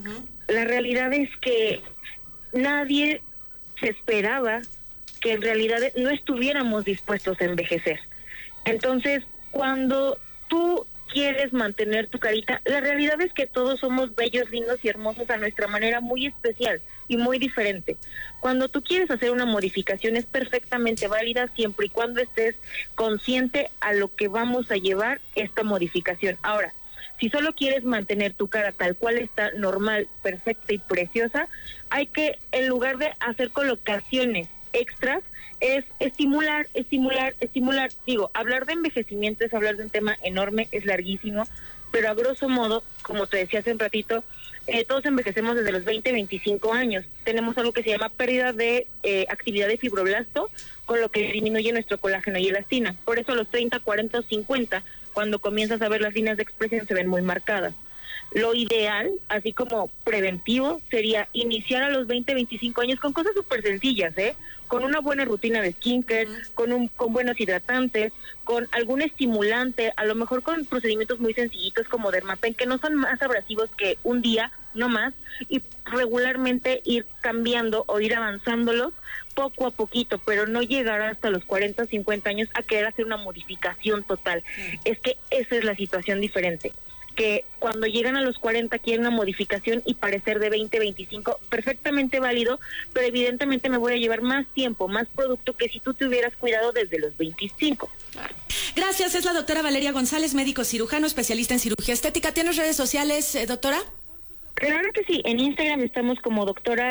La realidad es que nadie se esperaba que en realidad no estuviéramos dispuestos a envejecer. Entonces, cuando tú quieres mantener tu carita, la realidad es que todos somos bellos, lindos y hermosos a nuestra manera muy especial y muy diferente. Cuando tú quieres hacer una modificación es perfectamente válida siempre y cuando estés consciente a lo que vamos a llevar esta modificación. Ahora, si solo quieres mantener tu cara tal cual está, normal, perfecta y preciosa, hay que, en lugar de hacer colocaciones extras, es estimular. Digo, hablar de envejecimiento es hablar de un tema enorme, es larguísimo, pero a grosso modo, como te decía hace un ratito, todos envejecemos desde los 20, 25 años. Tenemos algo que se llama pérdida de actividad de fibroblasto, con lo que disminuye nuestro colágeno y elastina. Por eso a los 30, 40 o 50, cuando comienzas a ver las líneas de expresión, se ven muy marcadas. Lo ideal, así como preventivo, sería iniciar a los 20, 25 años con cosas súper sencillas, con una buena rutina de skincare, con buenos hidratantes, con algún estimulante, a lo mejor con procedimientos muy sencillitos como Dermapen, que no son más abrasivos que un día, no más, y regularmente ir cambiando o ir avanzándolos poco a poquito, pero no llegar hasta los 40 o 50 años a querer hacer una modificación total. Es que esa es la situación diferente, que cuando llegan a los 40 quieren una modificación y parecer de 20, 25, perfectamente válido, pero evidentemente me voy a llevar más tiempo, más producto que si tú te hubieras cuidado desde los 25. Gracias, es la doctora Valeria González, médico cirujano, especialista en cirugía estética. ¿Tienes redes sociales, doctora? Claro que sí, en Instagram estamos como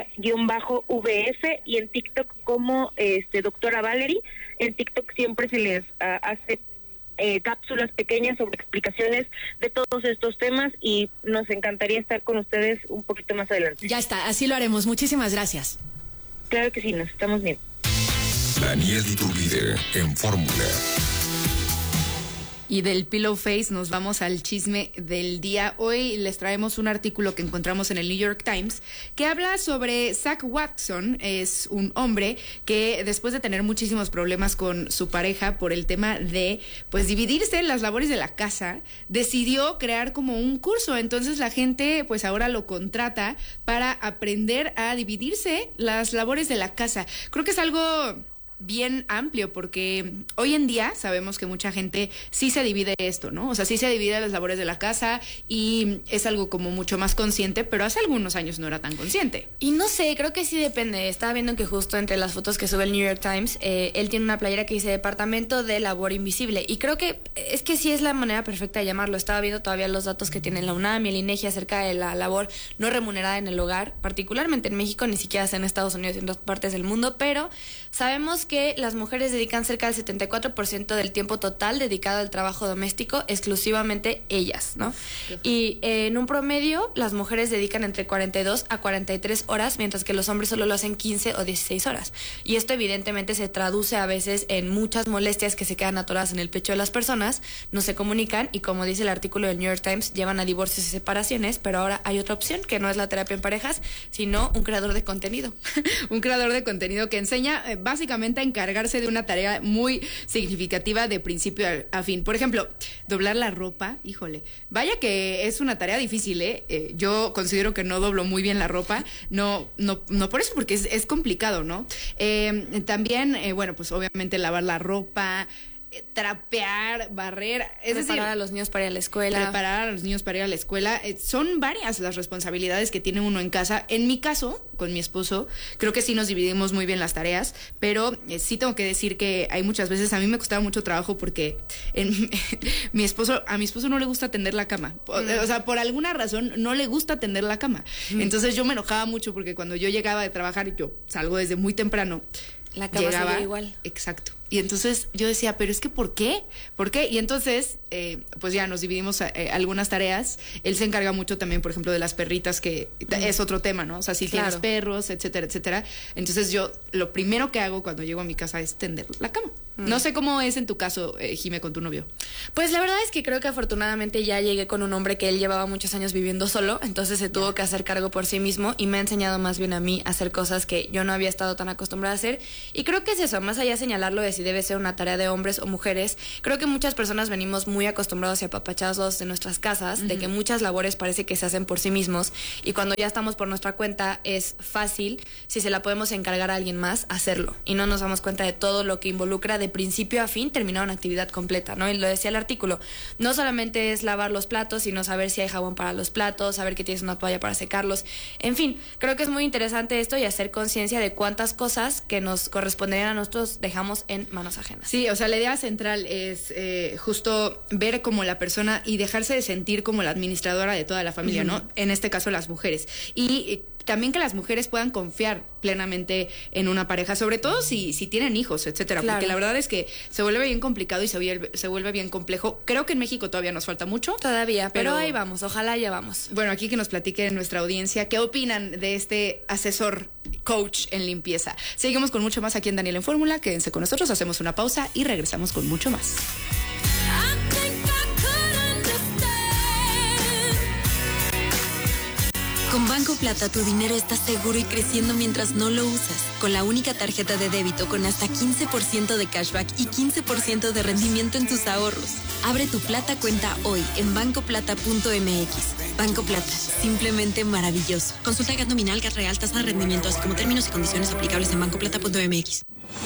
doctora-vs y en TikTok como doctora Valerie. En TikTok siempre se les hace cápsulas pequeñas sobre explicaciones de todos estos temas y nos encantaría estar con ustedes un poquito más adelante. Ya está, así lo haremos. Muchísimas gracias. Claro que sí, nos estamos viendo. Daniel Iturbide en Fórmula. Y del Pillow Face nos vamos al chisme del día. Hoy les traemos un artículo que encontramos en el New York Times que habla sobre Zach Watson. Es un hombre que después de tener muchísimos problemas con su pareja por el tema de pues dividirse las labores de la casa, decidió crear como un curso. Entonces la gente pues ahora lo contrata para aprender a dividirse las labores de la casa. Creo que es algo bien amplio porque hoy en día sabemos que mucha gente sí se divide esto, ¿no? O sea, sí se divide las labores de la casa y es algo como mucho más consciente, pero hace algunos años no era tan consciente. Y no sé, creo que sí depende. Estaba viendo que justo entre las fotos que sube el New York Times, él tiene una playera que dice Departamento de Labor Invisible y creo que es que sí es la manera perfecta de llamarlo. Estaba viendo todavía los datos que tiene la UNAM y el INEGI acerca de la labor no remunerada en el hogar, particularmente en México, ni siquiera en Estados Unidos y en otras partes del mundo, pero sabemos que las mujeres dedican cerca del 74% del tiempo total dedicado al trabajo doméstico, exclusivamente ellas, ¿no? Y en un promedio, las mujeres dedican entre 42 a 43 horas, mientras que los hombres solo lo hacen 15 o 16 horas. Y esto evidentemente se traduce a veces en muchas molestias que se quedan atoradas en el pecho de las personas, no se comunican y, como dice el artículo del New York Times, llevan a divorcios y separaciones, pero ahora hay otra opción que no es la terapia en parejas, sino un creador de contenido. Un creador de contenido que enseña básicamente a encargarse de una tarea muy significativa de principio a fin. Por ejemplo, doblar la ropa, híjole, vaya que es una tarea difícil, yo considero que no doblo muy bien la ropa, no por eso, porque es complicado, ¿no? También, bueno, pues obviamente lavar la ropa, trapear, barrer, es decir, preparar a los niños para ir a la escuela. Son varias las responsabilidades que tiene uno en casa. En mi caso, con mi esposo, creo que sí nos dividimos muy bien las tareas, pero sí tengo que decir que hay muchas veces, a mí me costaba mucho trabajo porque a mi esposo no le gusta tender la cama. O sea, por alguna razón no le gusta tender la cama. Entonces yo me enojaba mucho porque cuando yo llegaba de trabajar, yo salgo desde muy temprano, la cama llegaba seguía igual. Exacto. Y entonces yo decía, pero es que ¿por qué? ¿Por qué? Y entonces, pues ya nos dividimos algunas tareas. Él se encarga mucho también, por ejemplo, de las perritas, que es otro tema, ¿no? O sea, si tienes perros, etcétera, etcétera. Entonces yo, lo primero que hago cuando llego a mi casa es tender la cama. No sé cómo es en tu caso, Jime, con tu novio. Pues la verdad es que creo que afortunadamente ya llegué con un hombre que él llevaba muchos años viviendo solo, entonces se tuvo que hacer cargo por sí mismo y me ha enseñado más bien a mí a hacer cosas que yo no había estado tan acostumbrada a hacer. Y creo que es eso, más allá de señalarlo, decir si debe ser una tarea de hombres o mujeres. Creo que muchas personas venimos muy acostumbrados y apapachados de nuestras casas, de que muchas labores parece que se hacen por sí mismos, y cuando ya estamos por nuestra cuenta es fácil, si se la podemos encargar a alguien más, hacerlo, y no nos damos cuenta de todo lo que involucra de principio a fin terminar una actividad completa, ¿no? Y lo decía el artículo, no solamente es lavar los platos, sino saber si hay jabón para los platos, saber que tienes una toalla para secarlos, en fin, creo que es muy interesante esto y hacer conciencia de cuántas cosas que nos corresponderían a nosotros dejamos en manos ajenas. Sí, o sea, la idea central es justo ver como la persona y dejarse de sentir como la administradora de toda la familia, ¿no? En este caso las mujeres. Y también que las mujeres puedan confiar plenamente en una pareja, sobre todo si tienen hijos, etcétera, Claro. porque la verdad es que se vuelve bien complicado y se vuelve bien complejo. Creo que en México todavía nos falta mucho. Todavía, pero ahí vamos, ojalá ya vamos. Bueno, aquí que nos platique nuestra audiencia qué opinan de este asesor coach en limpieza. Seguimos con mucho más aquí en Daniel en Fórmula. Quédense con nosotros, hacemos una pausa y regresamos con mucho más. Con Banco Plata tu dinero está seguro y creciendo mientras no lo usas. Con la única tarjeta de débito con hasta 15% de cashback y 15% de rendimiento en tus ahorros. Abre tu Plata cuenta hoy en bancoplata.mx. Banco Plata, simplemente maravilloso. Consulta GAT nominal, GAT real, tasa de rendimiento, así como términos y condiciones aplicables en bancoplata.mx.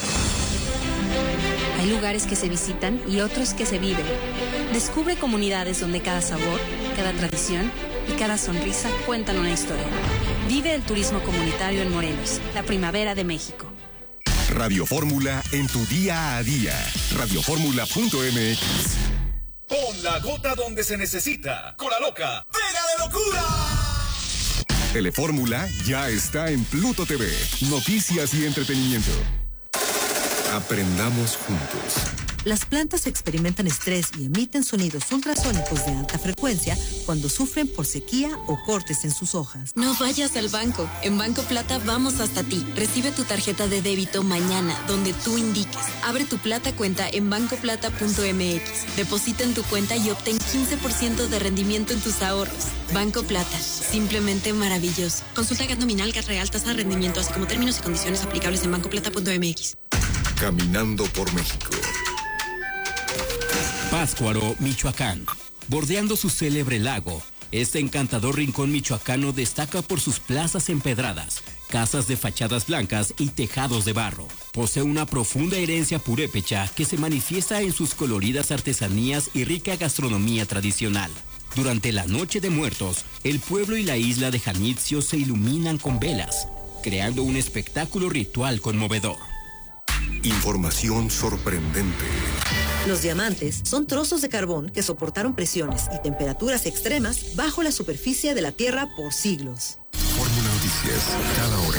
Hay lugares que se visitan y otros que se viven. Descubre comunidades donde cada sabor, cada tradición y cada sonrisa cuentan una historia. Vive el turismo comunitario en Morelos, la primavera de México. Radio Fórmula en tu día a día. Radioformula.mx. Pon la gota donde se necesita. Con la loca. ¡Pega de locura! Telefórmula ya está en Pluto TV. Noticias y entretenimiento. Aprendamos juntos. Las plantas experimentan estrés y emiten sonidos ultrasónicos de alta frecuencia cuando sufren por sequía o cortes en sus hojas. No vayas al banco. En Banco Plata vamos hasta ti. Recibe tu tarjeta de débito mañana, donde tú indiques. Abre tu Plata cuenta en bancoplata.mx. Deposita en tu cuenta y obtén 15% de rendimiento en tus ahorros. Banco Plata, simplemente maravilloso. Consulta GAT nominal, GAT real, tasa de rendimiento, así como términos y condiciones aplicables en bancoplata.mx. Caminando por México. Pátzcuaro, Michoacán. Bordeando su célebre lago, este encantador rincón michoacano destaca por sus plazas empedradas, casas de fachadas blancas y tejados de barro. Posee una profunda herencia purépecha que se manifiesta en sus coloridas artesanías y rica gastronomía tradicional. Durante la Noche de Muertos, el pueblo y la isla de Janitzio se iluminan con velas, creando un espectáculo ritual conmovedor. Información sorprendente. Los diamantes son trozos de carbón que soportaron presiones y temperaturas extremas bajo la superficie de la Tierra por siglos. Fórmula Noticias, cada hora.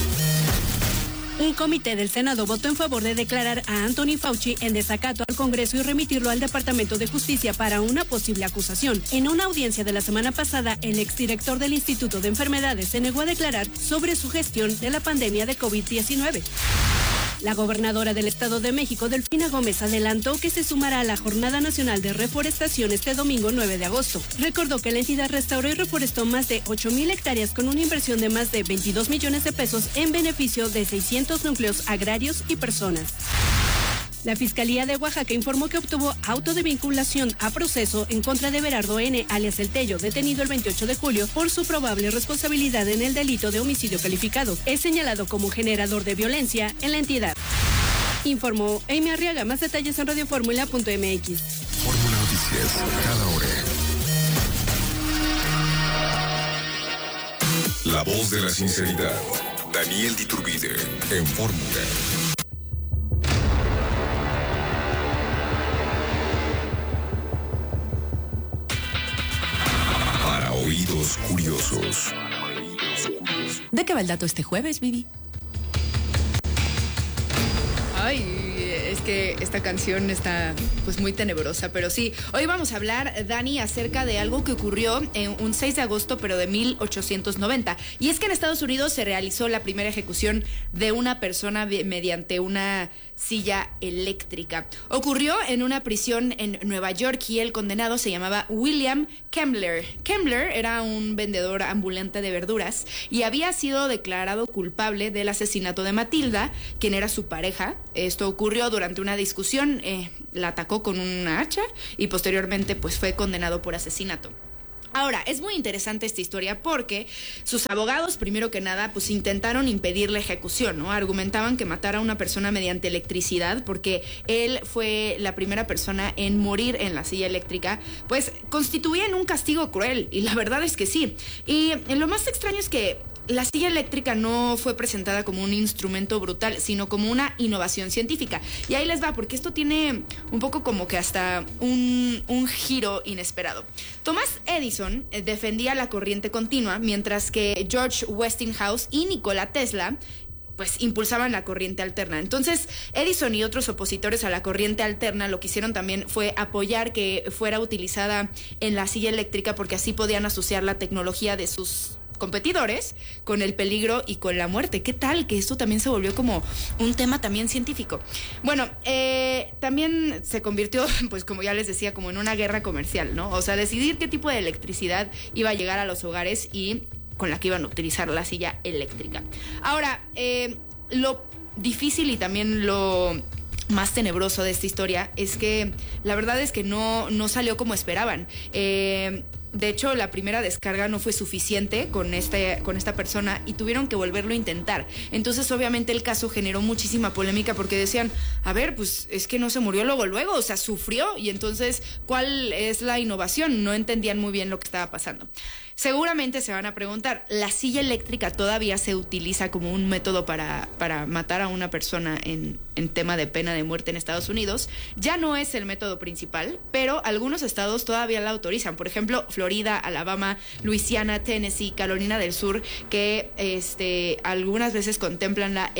Un comité del Senado votó en favor de declarar a Anthony Fauci en desacato al Congreso y remitirlo al Departamento de Justicia para una posible acusación. En una audiencia de la semana pasada, el exdirector del Instituto de Enfermedades se negó a declarar sobre su gestión de la pandemia de COVID-19. La gobernadora del Estado de México, Delfina Gómez, adelantó que se sumará a la Jornada Nacional de Reforestación este domingo 9 de agosto. Recordó que la entidad restauró y reforestó más de 8,000 hectáreas con una inversión de más de 22 millones de pesos en beneficio de 600 núcleos agrarios y personas. La Fiscalía de Oaxaca informó que obtuvo auto de vinculación a proceso en contra de Berardo N., alias El Tello, detenido el 28 de julio por su probable responsabilidad en el delito de homicidio calificado. Es señalado como generador de violencia en la entidad. Informó Amy Arriaga. Más detalles en radioformula.mx. Fórmula Noticias, cada hora. La voz de la sinceridad. Daniel Iturbide, en Fórmula. Para oídos curiosos. ¿De qué va el dato este jueves, Vivi? Ay, es que esta canción está pues muy tenebrosa, pero sí. Hoy vamos a hablar, Dani, acerca de algo que ocurrió en un 6 de agosto, pero de 1890. Y es que en Estados Unidos se realizó la primera ejecución de una persona mediante una silla eléctrica. Ocurrió en una prisión en Nueva York y el condenado se llamaba William Kembler. Kembler era un vendedor ambulante de verduras y había sido declarado culpable del asesinato de Matilda, quien era su pareja. Esto ocurrió durante durante una discusión la atacó con una hacha y posteriormente pues fue condenado por asesinato. Ahora, es muy interesante esta historia porque sus abogados, primero que nada, pues intentaron impedir la ejecución, ¿no? Argumentaban que matar a una persona mediante electricidad, porque él fue la primera persona en morir en la silla eléctrica, pues constituían un castigo cruel, y la verdad es que sí. Y lo más extraño es que la silla eléctrica no fue presentada como un instrumento brutal, sino como una innovación científica. Y ahí les va, porque esto tiene un poco como que hasta un giro inesperado. Thomas Edison defendía la corriente continua, mientras que George Westinghouse y Nikola Tesla pues impulsaban la corriente alterna. Entonces, Edison y otros opositores a la corriente alterna lo que hicieron también fue apoyar que fuera utilizada en la silla eléctrica, porque así podían asociar la tecnología de sus competidores con el peligro y con la muerte. ¿Qué tal? Que esto también se volvió como un tema también científico. Bueno, también se convirtió, pues como ya les decía, como en una guerra comercial, ¿no? O sea, decidir qué tipo de electricidad iba a llegar a los hogares y con la que iban a utilizar la silla eléctrica. Ahora, lo difícil y también lo más tenebroso de esta historia es que la verdad es que no salió como esperaban. De hecho, la primera descarga no fue suficiente con esta persona y tuvieron que volverlo a intentar. Entonces, obviamente, el caso generó muchísima polémica porque decían, a ver, pues es que no se murió luego, o sea, sufrió. Y entonces, ¿cuál es la innovación? No entendían muy bien lo que estaba pasando. Seguramente se van a preguntar, ¿la silla eléctrica todavía se utiliza como un método para matar a una persona en tema de pena de muerte en Estados Unidos? Ya no es el método principal, pero algunos estados todavía la autorizan. Por ejemplo, Florida, Alabama, Luisiana, Tennessee, Carolina del Sur, que algunas veces contemplan la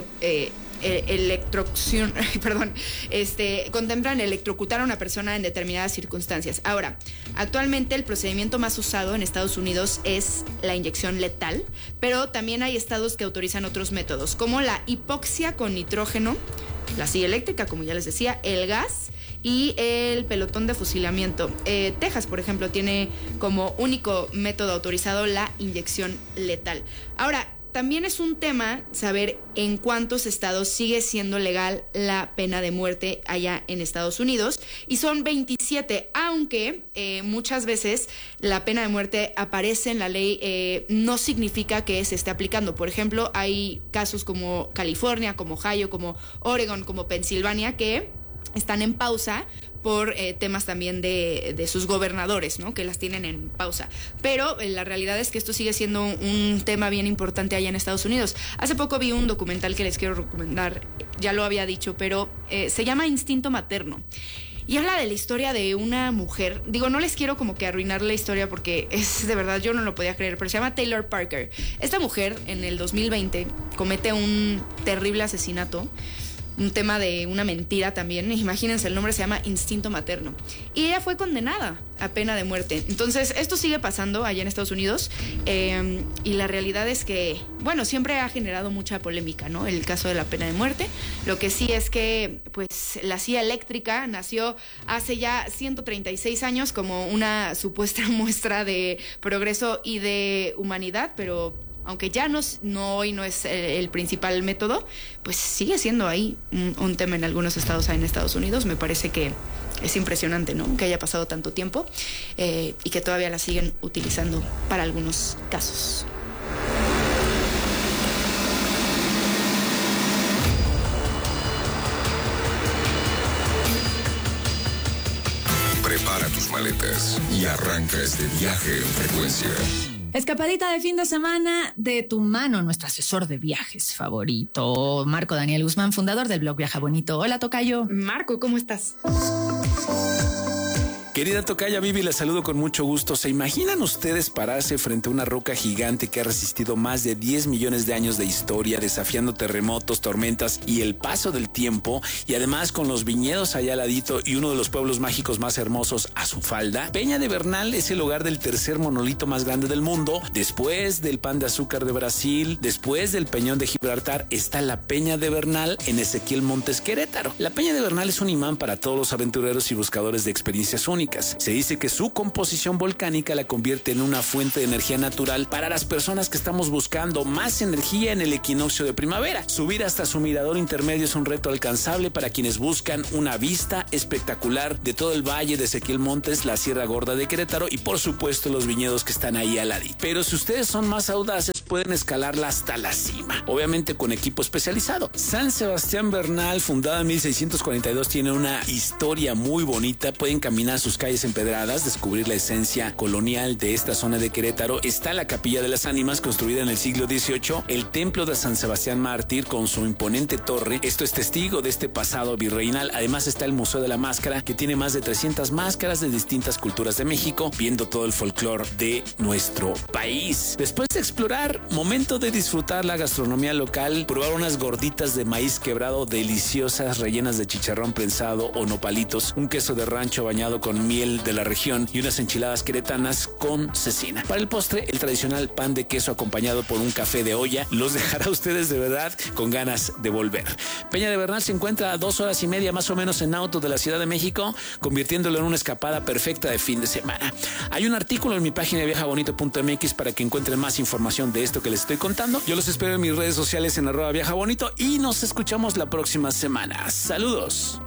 contemplan electrocutar a una persona en determinadas circunstancias. Ahora, actualmente el procedimiento más usado en Estados Unidos es la inyección letal, pero también hay estados que autorizan otros métodos, como la hipoxia con nitrógeno, la silla eléctrica, como ya les decía, el gas y el pelotón de fusilamiento. Texas, por ejemplo, tiene como único método autorizado la inyección letal. Ahora, también es un tema saber en cuántos estados sigue siendo legal la pena de muerte allá en Estados Unidos, y son 27, aunque muchas veces la pena de muerte aparece en la ley, no significa que se esté aplicando. Por ejemplo, hay casos como California, como Ohio, como Oregon, como Pensilvania, que están en pausa por temas también de sus gobernadores, ¿no? Que las tienen en pausa. Pero la realidad es que esto sigue siendo un tema bien importante allá en Estados Unidos. Hace poco vi un documental que les quiero recomendar, ya lo había dicho, pero se llama Instinto Materno. Y habla de la historia de una mujer. Digo, no les quiero como que arruinar la historia porque es de verdad, yo no lo podía creer, pero se llama Taylor Parker. Esta mujer en el 2020 comete un terrible asesinato, un tema de una mentira también. Imagínense, el nombre se llama Instinto Materno. Y ella fue condenada a pena de muerte. Entonces, esto sigue pasando allá en Estados Unidos. Y la realidad es que, bueno, siempre ha generado mucha polémica, ¿no? El caso de la pena de muerte. Lo que sí es que, pues, la silla eléctrica nació hace ya 136 años como una supuesta muestra de progreso y de humanidad, pero aunque ya hoy no es el principal método, pues sigue siendo ahí un tema en algunos estados en Estados Unidos. Me parece que es impresionante, ¿no? Que haya pasado tanto tiempo y que todavía la siguen utilizando para algunos casos. Prepara tus maletas y arranca este viaje en frecuencia. Escapadita de fin de semana de tu mano, nuestro asesor de viajes favorito, Marco Daniel Guzmán, fundador del blog Viaja Bonito. Hola, tocayo. Marco, ¿cómo estás? Querida tocaya Vivi, la saludo con mucho gusto. ¿Se imaginan ustedes pararse frente a una roca gigante que ha resistido más de 10 millones de años de historia, desafiando terremotos, tormentas y el paso del tiempo, y además con los viñedos allá al ladito y uno de los pueblos mágicos más hermosos a su falda? Peña de Bernal es el hogar del tercer monolito más grande del mundo. Después del Pan de Azúcar de Brasil, después del Peñón de Gibraltar, está la Peña de Bernal en Ezequiel Montes, Querétaro. La Peña de Bernal es un imán para todos los aventureros y buscadores de experiencias únicas. tectónicas. Se dice que su composición volcánica la convierte en una fuente de energía natural para las personas que estamos buscando más energía en el equinoccio de primavera. Subir hasta su mirador intermedio es un reto alcanzable para quienes buscan una vista espectacular de todo el valle de Ezequiel Montes, la Sierra Gorda de Querétaro y por supuesto los viñedos que están ahí al ladito. Pero si ustedes son más audaces, pueden escalarla hasta la cima, obviamente con equipo especializado. San Sebastián Bernal, fundada en 1642, tiene una historia muy bonita. Pueden caminar sus calles empedradas, descubrir la esencia colonial de esta zona de Querétaro. Está la Capilla de las Ánimas, construida en el siglo XVIII, el Templo de San Sebastián Mártir con su imponente torre. Esto es testigo de este pasado virreinal. Además está el Museo de la Máscara, que tiene más de 300 máscaras de distintas culturas de México, viendo todo el folclore de nuestro país. Después de explorar, momento de disfrutar la gastronomía local, probar unas gorditas de maíz quebrado deliciosas, rellenas de chicharrón prensado o nopalitos, un queso de rancho bañado con miel de la región y unas enchiladas queretanas con cecina. Para el postre, el tradicional pan de queso acompañado por un café de olla los dejará a ustedes de verdad con ganas de volver. Peña de Bernal se encuentra a 2 horas y media más o menos en auto de la Ciudad de México, convirtiéndolo en una escapada perfecta de fin de semana. Hay un artículo en mi página de viajabonito.mx para que encuentren más información de esto que les estoy contando. Yo los espero en mis redes sociales en @viajabonito y nos escuchamos la próxima semana. Saludos.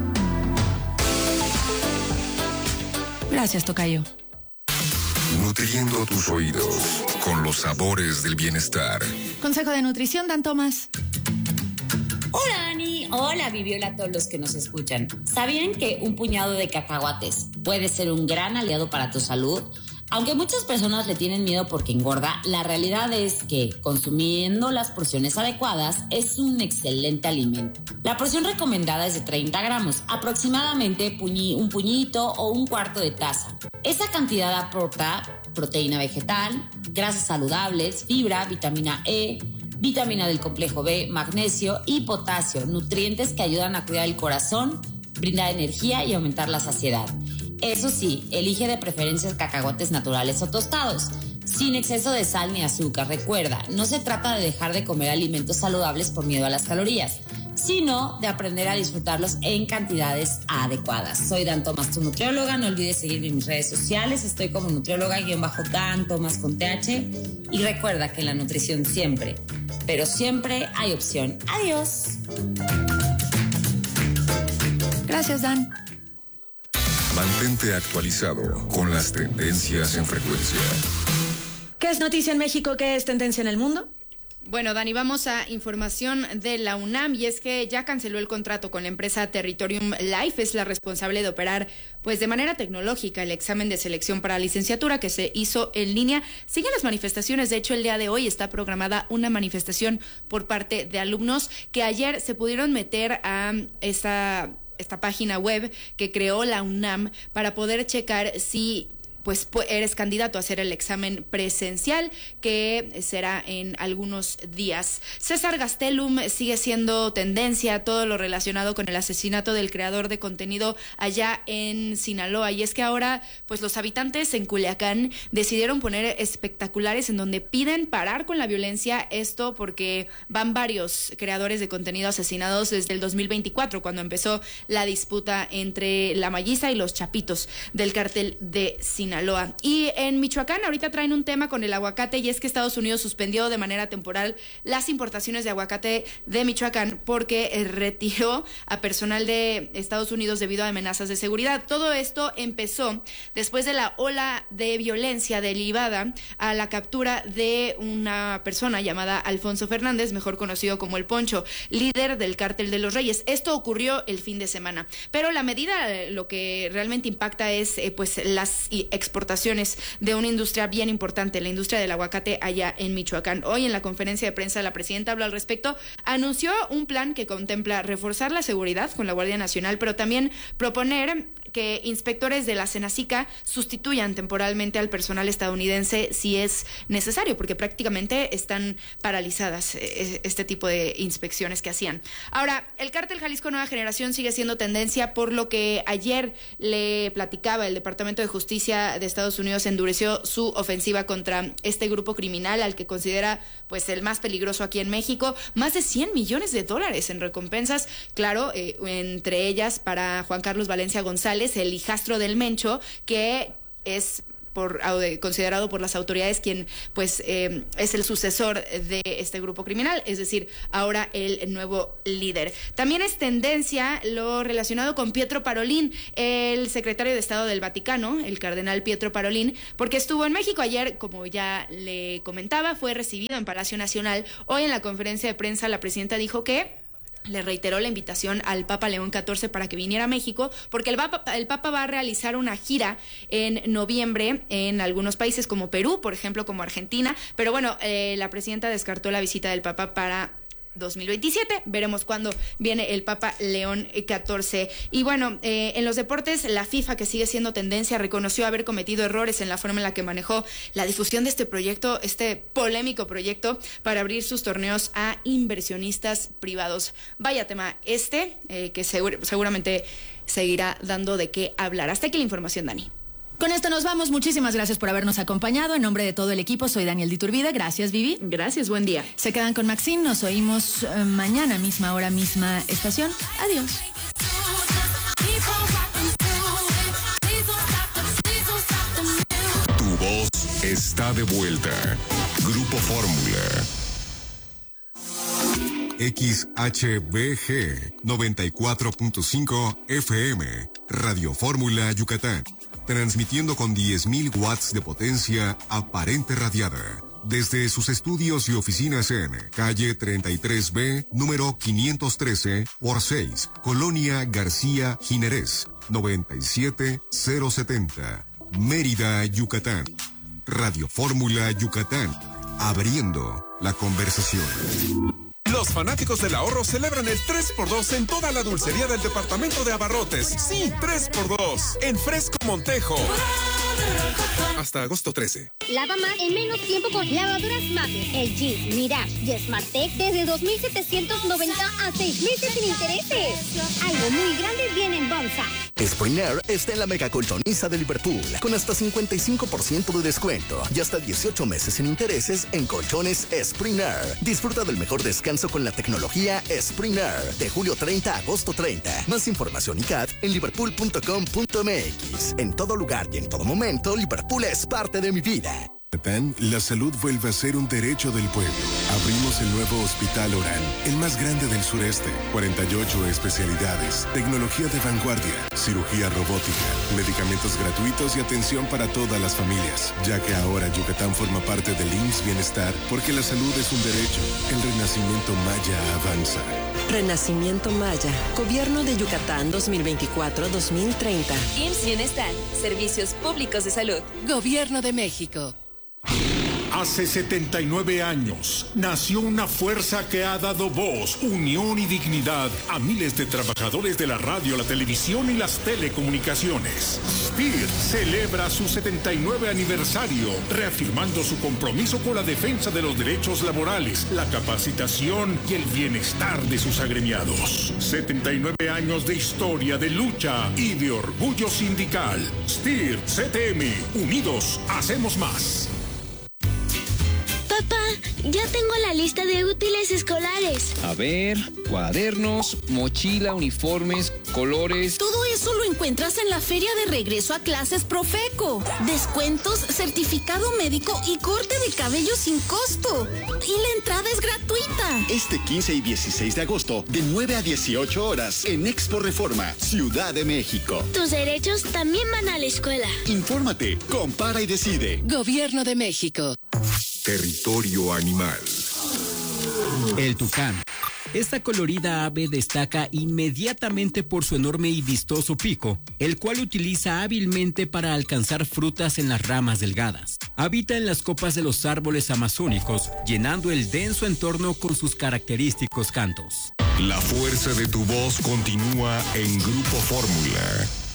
Gracias, tocayo. Nutriendo tus oídos con los sabores del bienestar. Consejo de nutrición, Dan Tomás. Hola Dani, hola Viviola, a todos los que nos escuchan. ¿Sabían que un puñado de cacahuates puede ser un gran aliado para tu salud? Aunque muchas personas le tienen miedo porque engorda, la realidad es que consumiendo las porciones adecuadas es un excelente alimento. La porción recomendada es de 30 gramos, aproximadamente un puñito o un cuarto de taza. Esa cantidad aporta proteína vegetal, grasas saludables, fibra, vitamina E, vitamina del complejo B, magnesio y potasio, nutrientes que ayudan a cuidar el corazón, brindar energía y aumentar la saciedad. Eso sí, elige de preferencia cacahuates naturales o tostados, sin exceso de sal ni azúcar. Recuerda, no se trata de dejar de comer alimentos saludables por miedo a las calorías, sino de aprender a disfrutarlos en cantidades adecuadas. Soy Dan Tomás, tu nutrióloga. No olvides seguirme en mis redes sociales. Estoy como nutrióloga-Dan Tomás con TH. Y recuerda que en la nutrición siempre, pero siempre hay opción. Adiós. Gracias, Dan. Mantente actualizado con las tendencias en frecuencia. ¿Qué es noticia en México? ¿Qué es tendencia en el mundo? Bueno, Dani, vamos a información de la UNAM y es que ya canceló el contrato con la empresa Territorium Life. Es la responsable de operar pues de manera tecnológica el examen de selección para licenciatura que se hizo en línea. Siguen las manifestaciones. De hecho, el día de hoy está programada una manifestación por parte de alumnos que ayer se pudieron meter a esta página web que creó la UNAM para poder checar si pues eres candidato a hacer el examen presencial, que será en algunos días. César Gastelum sigue siendo tendencia, todo lo relacionado con el asesinato del creador de contenido allá en Sinaloa. Y es que ahora, pues los habitantes en Culiacán decidieron poner espectaculares en donde piden parar con la violencia. Esto porque van varios creadores de contenido asesinados desde el 2024, cuando empezó la disputa entre la Malliza y los Chapitos del cártel de Sinaloa. Y en Michoacán ahorita traen un tema con el aguacate, y es que Estados Unidos suspendió de manera temporal las importaciones de aguacate de Michoacán porque retiró a personal de Estados Unidos debido a amenazas de seguridad. Todo esto empezó después de la ola de violencia derivada a la captura de una persona llamada Alfonso Fernández, mejor conocido como El Poncho, líder del Cártel de los Reyes. Esto ocurrió el fin de semana, pero la medida, lo que realmente impacta es pues las exportaciones de una industria bien importante, la industria del aguacate allá en Michoacán. Hoy en la conferencia de prensa la presidenta habló al respecto, anunció un plan que contempla reforzar la seguridad con la Guardia Nacional, pero también proponer que inspectores de la Senacica sustituyan temporalmente al personal estadounidense si es necesario, porque prácticamente están paralizadas este tipo de inspecciones que hacían. Ahora, el cártel Jalisco Nueva Generación sigue siendo tendencia, por lo que ayer le platicaba el Departamento de Justicia Defensa de Estados Unidos endureció su ofensiva contra este grupo criminal al que considera pues el más peligroso aquí en México. Más de $100 millones en recompensas, claro, entre ellas para Juan Carlos Valencia González, el hijastro del Mencho, que es considerado por las autoridades quien pues es el sucesor de este grupo criminal, es decir, ahora el nuevo líder. También es tendencia lo relacionado con Pietro Parolin, el secretario de Estado del Vaticano, el cardenal Pietro Parolin, porque estuvo en México ayer, como ya le comentaba, fue recibido en Palacio Nacional. Hoy en la conferencia de prensa la presidenta dijo que le reiteró la invitación al Papa León XIV para que viniera a México, porque el Papa va a realizar una gira en noviembre en algunos países como Perú, por ejemplo, como Argentina, pero bueno, la presidenta descartó la visita del Papa para 2027, veremos cuándo viene el Papa León XIV. Y bueno, en los deportes, la FIFA, que sigue siendo tendencia, reconoció haber cometido errores en la forma en la que manejó la difusión de este proyecto, este polémico proyecto para abrir sus torneos a inversionistas privados. Vaya tema que seguramente seguirá dando de qué hablar. Hasta aquí la información, Dani. Con esto nos vamos. Muchísimas gracias por habernos acompañado. En nombre de todo el equipo, soy Daniel Diturbide. Gracias, Vivi. Gracias, buen día. Se quedan con Maxine. Nos oímos mañana, misma hora, misma estación. Adiós. Tu voz está de vuelta. Grupo Fórmula. XHBG 94.5 FM. Radio Fórmula Yucatán. Transmitiendo con 10.000 watts de potencia aparente radiada. Desde sus estudios y oficinas en calle 33B, número 513 por 6, Colonia García Jiménez, 97070, Mérida, Yucatán. Radio Fórmula Yucatán, abriendo la conversación. Los fanáticos del ahorro celebran el 3x2 en toda la dulcería del departamento de Abarrotes. Sí, 3x2 en Fresco Montejo. Hasta agosto 13. Lava más en menos tiempo con lavadoras Mapes, LG, Mirage y Smartec desde 2,790 a 6 meses sin intereses. Algo muy grande viene en Bonsa. Spring Air está en la mega colchoniza de Liverpool con hasta 55% de descuento y hasta 18 meses sin intereses en colchones Spring Air. Disfruta del mejor descanso con la tecnología Spring Air de julio 30 a agosto 30. Más información y CAT en liverpool.com.mx. En todo lugar y en todo momento, Liverpool es parte de mi vida. La salud vuelve a ser un derecho del pueblo. Abrimos el nuevo Hospital Orán, el más grande del sureste. 48 especialidades, tecnología de vanguardia, cirugía robótica, medicamentos gratuitos y atención para todas las familias. Ya que ahora Yucatán forma parte del IMSS Bienestar, porque la salud es un derecho. El renacimiento maya avanza. Renacimiento Maya, Gobierno de Yucatán 2024-2030. IMSS Bienestar, Servicios Públicos de Salud. Gobierno de México. Hace 79 años nació una fuerza que ha dado voz, unión y dignidad a miles de trabajadores de la radio, la televisión y las telecomunicaciones. SPIR celebra su 79 aniversario, reafirmando su compromiso con la defensa de los derechos laborales, la capacitación y el bienestar de sus agremiados. 79 años de historia, de lucha y de orgullo sindical. SPIR CTM, unidos hacemos más. Papá, ya tengo la lista de útiles escolares. A ver, cuadernos, mochila, uniformes, colores. Todo eso lo encuentras en la Feria de Regreso a Clases Profeco. Descuentos, certificado médico y corte de cabello sin costo. Y la entrada es gratuita. Este 15 y 16 de agosto, de 9 a 18 horas, en Expo Reforma, Ciudad de México. Tus derechos también van a la escuela. Infórmate, compara y decide. Gobierno de México. Territorio animal. El tucán. Esta colorida ave destaca inmediatamente por su enorme y vistoso pico, el cual utiliza hábilmente para alcanzar frutas en las ramas delgadas. Habita en las copas de los árboles amazónicos, llenando el denso entorno con sus característicos cantos. La fuerza de tu voz continúa en Grupo Fórmula.